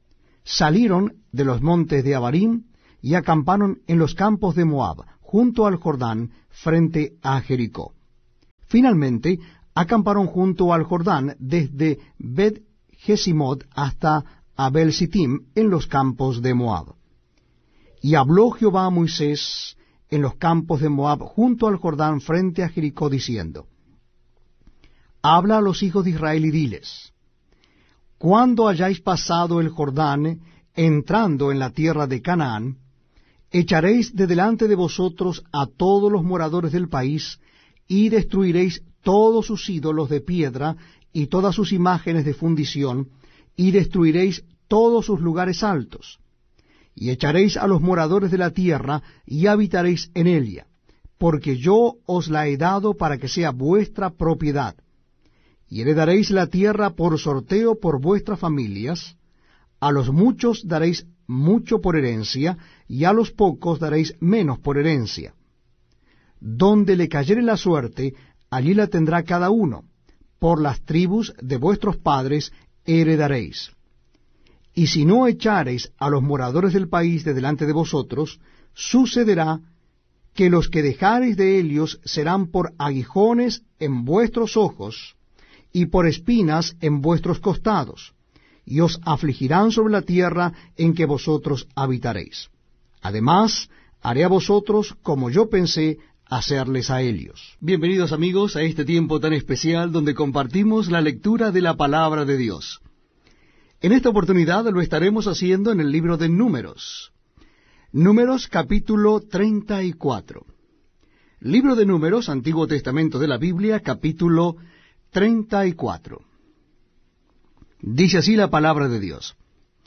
salieron de los montes de Abarim y acamparon en los campos de Moab, junto al Jordán, frente a Jericó. Finalmente, acamparon junto al Jordán desde Bet-Jesimot hasta Abel-Sittim en los campos de Moab. Y habló Jehová a Moisés en los campos de Moab junto al Jordán frente a Jericó, diciendo: Habla a los hijos de Israel y diles: Cuando hayáis pasado el Jordán, entrando en la tierra de Canaán, echaréis de delante de vosotros a todos los moradores del país, y destruiréis todos sus ídolos de piedra y todas sus imágenes de fundición, y destruiréis todos sus lugares altos. Y echaréis a los moradores de la tierra, y habitaréis en ella, porque yo os la he dado para que sea vuestra propiedad. Y heredaréis la tierra por sorteo por vuestras familias, a los muchos daréis mucho por herencia, y a los pocos daréis menos por herencia. Donde le cayere la suerte, allí la tendrá cada uno, por las tribus de vuestros padres heredaréis. Y si no echareis a los moradores del país de delante de vosotros, sucederá que los que dejareis de ellos serán por aguijones en vuestros ojos, y por espinas en vuestros costados, y os afligirán sobre la tierra en que vosotros habitaréis. Además, haré a vosotros como yo pensé hacerles a ellos. Bienvenidos amigos a este tiempo tan especial donde compartimos la lectura de la palabra de Dios. En esta oportunidad lo estaremos haciendo en el libro de Números. Números capítulo 34. Libro de Números, Antiguo Testamento de la Biblia, capítulo 34. Dice así la palabra de Dios.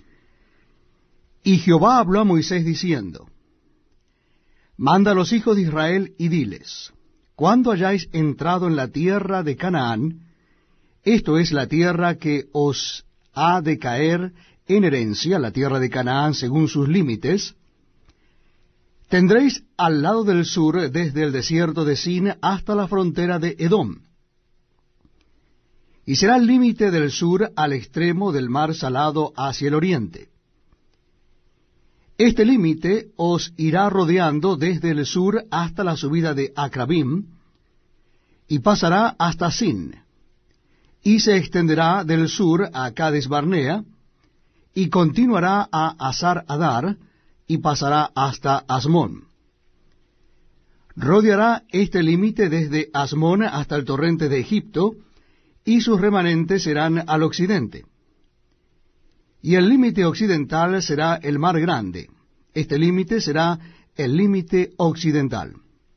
Y Jehová habló a Moisés diciendo: Manda a los hijos de Israel y diles: Cuando hayáis entrado en la tierra de Canaán, esto es la tierra que os ha de caer en herencia, la tierra de Canaán según sus límites, tendréis al lado del sur, desde el desierto de Sin hasta la frontera de Edom. Y será el límite del sur al extremo del mar Salado hacia el oriente. Este límite os irá rodeando desde el sur hasta la subida de Acrabim, y pasará hasta Sin, y se extenderá del sur a Cades Barnea, y continuará a Hasar Adar, y pasará hasta Asmón. Rodeará este límite desde Asmón hasta el torrente de Egipto, y sus remanentes serán al occidente. Y el límite occidental será el mar grande. Este límite será el límite occidental.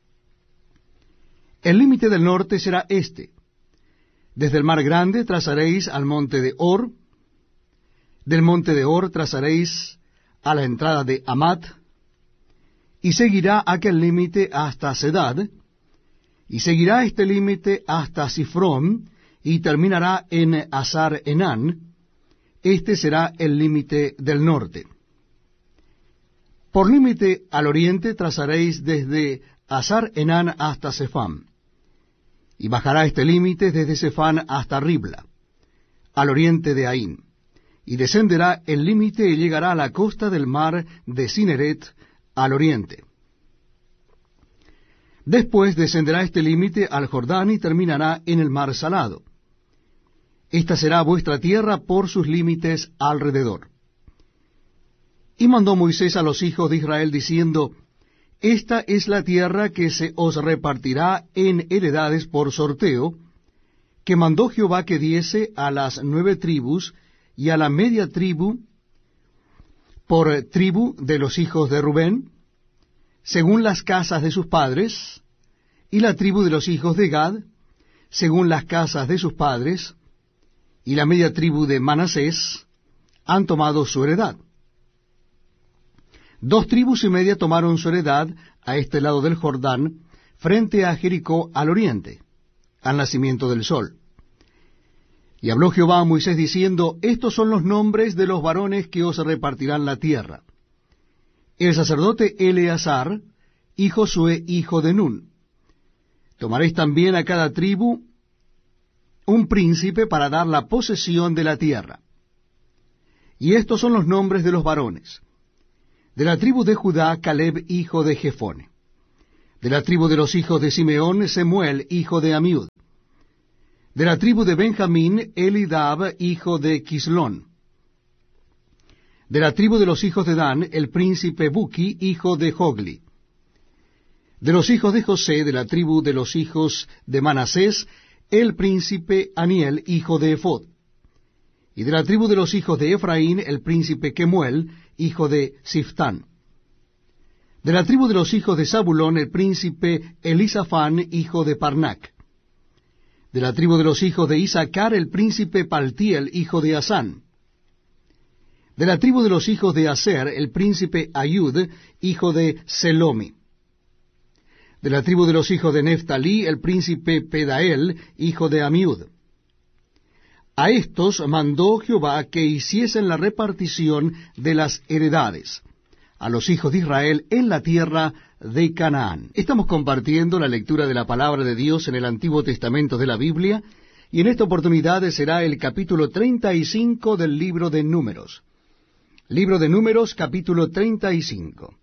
El límite del norte será este. Desde el mar grande trazaréis al monte de Or. Del monte de Or trazaréis a la entrada de Amat. Y seguirá aquel límite hasta Sedad. Y seguirá este límite hasta Sifrón, y terminará en Hasar Enán. Este será el límite del norte. Por límite al oriente trazaréis desde Hasar Enán hasta Sefam, y bajará este límite desde Sefán hasta Ribla, al oriente de Aín, y descenderá el límite y llegará a la costa del mar de Cineret, al oriente. Después descenderá este límite al Jordán y terminará en el mar Salado. Esta será vuestra tierra por sus límites alrededor. Y mandó Moisés a los hijos de Israel diciendo: Esta es la tierra que se os repartirá en heredades por sorteo, que mandó Jehová que diese a las 9 tribus y a la media tribu por tribu de los hijos de Rubén, según las casas de sus padres, y la tribu de los hijos de Gad, según las casas de sus padres, y la media tribu de Manasés han tomado su heredad. 2 tribus y media tomaron su heredad a este lado del Jordán, frente a Jericó al oriente, al nacimiento del sol. Y habló Jehová a Moisés diciendo: Estos son los nombres de los varones que os repartirán la tierra: el sacerdote Eleazar, y Josué hijo de Nun. Tomaréis también a cada tribu un príncipe para dar la posesión de la tierra. Y estos son los nombres de los varones. De la tribu de Judá, Caleb, hijo de Jefone. De la tribu de los hijos de Simeón, Semuel, hijo de Amiud. De la tribu de Benjamín, Elidab, hijo de Quislón. De la tribu de los hijos de Dan, el príncipe Buki, hijo de Jogli. De los hijos de José, de la tribu de los hijos de Manasés, el príncipe Aniel, hijo de Ephod. Y de la tribu de los hijos de Efraín, el príncipe Kemuel, hijo de Siftán. De la tribu de los hijos de Zabulón, el príncipe Elisafán, hijo de Parnac. De la tribu de los hijos de Isaacar, el príncipe Paltiel, hijo de Asán. De la tribu de los hijos de Aser, el príncipe Ayud, hijo de Selomi. De la tribu de los hijos de Neftalí, el príncipe Pedael, hijo de Amiud. A estos mandó Jehová que hiciesen la repartición de las heredades a los hijos de Israel en la tierra de Canaán. Estamos compartiendo la lectura de la palabra de Dios en el Antiguo Testamento de la Biblia, y en esta oportunidad será el capítulo 35 del libro de Números. Libro de Números, capítulo 35.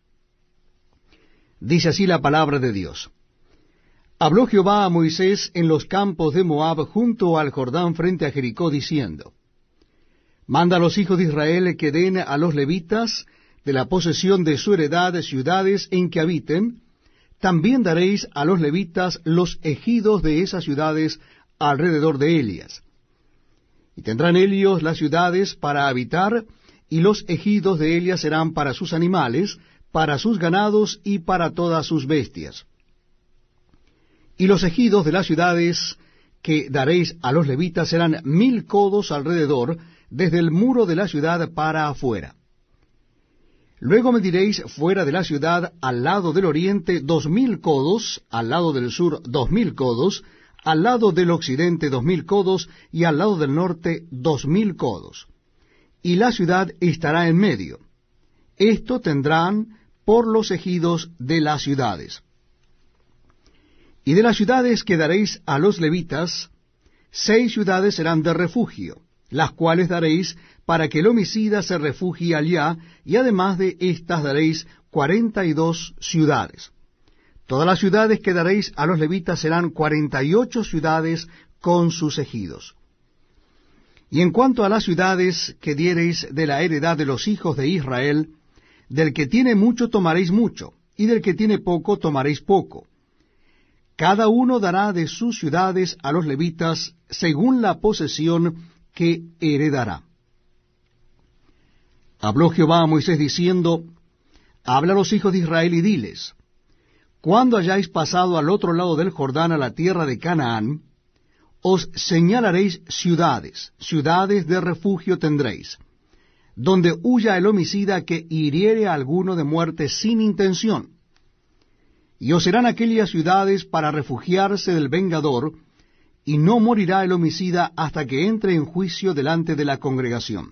Dice así la palabra de Dios. Habló Jehová a Moisés en los campos de Moab junto al Jordán frente a Jericó, diciendo, Manda a los hijos de Israel que den a los levitas de la posesión de su heredad ciudades en que habiten, también daréis a los levitas los ejidos de esas ciudades alrededor de ellas. Y tendrán ellos las ciudades para habitar, y los ejidos de ellas serán para sus animales, para sus ganados y para todas sus bestias. Y los ejidos de las ciudades que daréis a los levitas serán 1000 codos alrededor, desde el muro de la ciudad para afuera. Luego mediréis fuera de la ciudad al lado del oriente 2000 codos, al lado del sur 2000 codos, al lado del occidente 2000 codos, y al lado del norte 2000 codos. Y la ciudad estará en medio. Esto tendrán por los ejidos de las ciudades. Y de las ciudades que daréis a los levitas, 6 ciudades serán de refugio, las cuales daréis para que el homicida se refugie allá, y además de estas daréis 42 ciudades. Todas las ciudades que daréis a los levitas serán 48 ciudades con sus ejidos. Y en cuanto a las ciudades que diereis de la heredad de los hijos de Israel, del que tiene mucho tomaréis mucho, y del que tiene poco tomaréis poco. Cada uno dará de sus ciudades a los levitas según la posesión que heredará. Habló Jehová a Moisés diciendo, Habla a los hijos de Israel y diles, Cuando hayáis pasado al otro lado del Jordán a la tierra de Canaán, os señalaréis ciudades, ciudades de refugio tendréis, donde huya el homicida que hiriere a alguno de muerte sin intención. Y os serán aquellas ciudades para refugiarse del vengador, y no morirá el homicida hasta que entre en juicio delante de la congregación.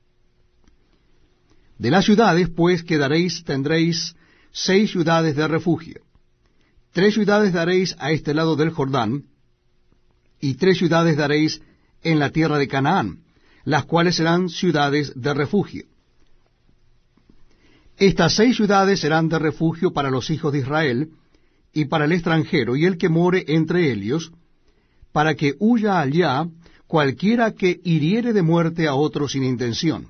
De las ciudades, pues, que daréis, tendréis 6 ciudades de refugio. 3 ciudades daréis a este lado del Jordán, y 3 ciudades daréis en la tierra de Canaán, las cuales serán ciudades de refugio. Estas 6 ciudades serán de refugio para los hijos de Israel, y para el extranjero, y el que more entre ellos, para que huya allá cualquiera que hiriere de muerte a otro sin intención.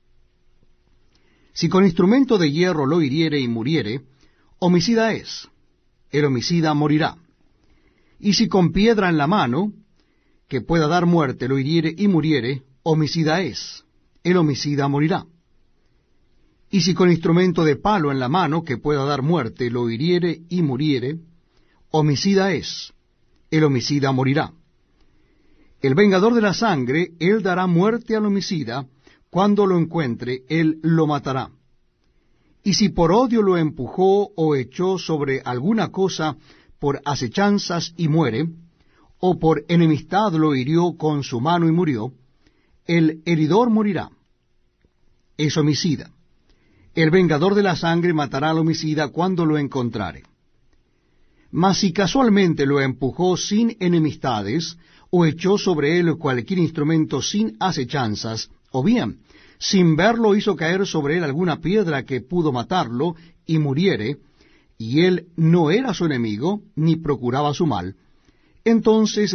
Si con instrumento de hierro lo hiriere y muriere, homicida es, el homicida morirá. Y si con piedra en la mano, que pueda dar muerte, lo hiriere y muriere, homicida es, el homicida morirá. Y si con instrumento de palo en la mano, que pueda dar muerte, lo hiriere y muriere, homicida es, el homicida morirá. El vengador de la sangre, él dará muerte al homicida, cuando lo encuentre, él lo matará. Y si por odio lo empujó o echó sobre alguna cosa por acechanzas y muere, o por enemistad lo hirió con su mano y murió, el heridor morirá. Es homicida. El vengador de la sangre matará al homicida cuando lo encontrare. Mas si casualmente lo empujó sin enemistades, o echó sobre él cualquier instrumento sin acechanzas, o bien, sin verlo hizo caer sobre él alguna piedra que pudo matarlo, y muriere, y él no era su enemigo, ni procuraba su mal, entonces